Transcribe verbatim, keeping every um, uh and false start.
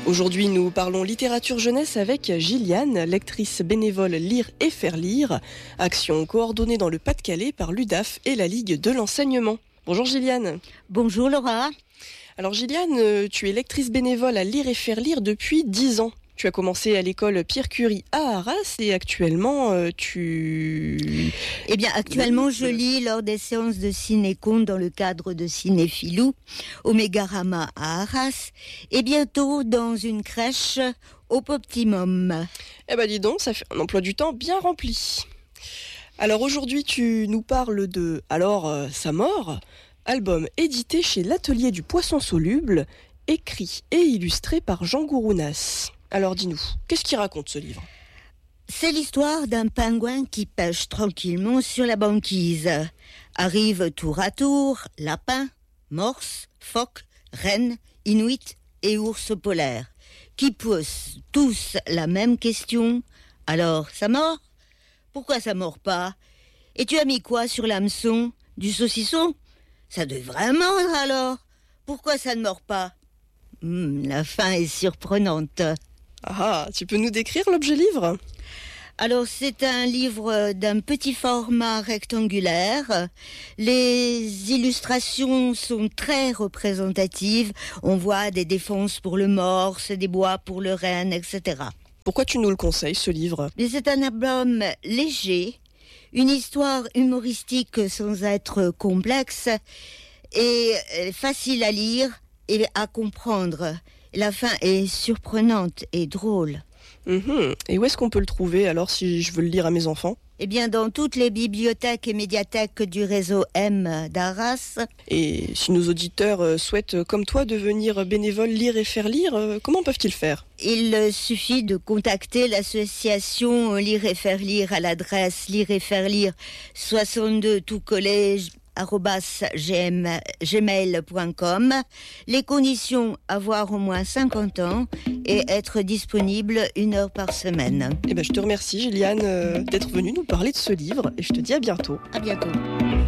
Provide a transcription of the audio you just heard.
Aujourd'hui, nous parlons littérature jeunesse avec Gilliane, lectrice bénévole Lire et Faire Lire, action coordonnée dans le Pas-de-Calais par l'U D A F et la Ligue de l'enseignement. Bonjour Gilliane. Bonjour Laura. Alors Gilliane, tu es lectrice bénévole à Lire et Faire Lire depuis dix ans. Tu as commencé à l'école Pierre Curie à Arras et actuellement euh, tu... Eh bien actuellement je lis lors des séances de ciné-conte dans le cadre de Cinéphilou au Mégarama à Arras et bientôt dans une crèche au Poptimum. Eh ben dis donc, ça fait un emploi du temps bien rempli. Alors aujourd'hui tu nous parles de Alors euh, sa mort, album édité chez l'Atelier du Poisson Soluble, écrit et illustré par Jean Gourounas. Alors dis-nous, qu'est-ce qu'il raconte ce livre ? C'est l'histoire d'un pingouin qui pêche tranquillement sur la banquise. Arrivent tour à tour lapins, morses, phoques, rennes, inuits et ours polaires, qui posent tous la même question. Alors, ça mord ? Pourquoi ça mord pas ? Et tu as mis quoi sur l'hameçon ? Du saucisson ? Ça devrait mordre alors. Pourquoi ça ne mord pas ? Hum, La fin est surprenante. Ah, tu peux nous décrire l'objet livre ? Alors, c'est un livre d'un petit format rectangulaire. Les illustrations sont très représentatives. On voit des défenses pour le morse, des bois pour le renne, et cetera. Pourquoi tu nous le conseilles, ce livre ? Mais c'est un album léger, une histoire humoristique sans être complexe et facile à lire et à comprendre. La fin est surprenante et drôle. Mmh. Et où est-ce qu'on peut le trouver alors si je veux le lire à mes enfants ? Eh bien, dans toutes les bibliothèques et médiathèques du réseau M d'Arras. Et si nos auditeurs souhaitent, comme toi, devenir bénévoles Lire et Faire Lire, comment peuvent-ils faire ? Il suffit de contacter l'association Lire et Faire Lire à l'adresse lire et faire lire soixante-deux tout collège arobase gmail point com. Les conditions, avoir au moins cinquante ans et être disponible une heure par semaine. Eh ben, je te remercie, Gilliane, euh, d'être venue nous parler de ce livre et je te dis à bientôt. À bientôt.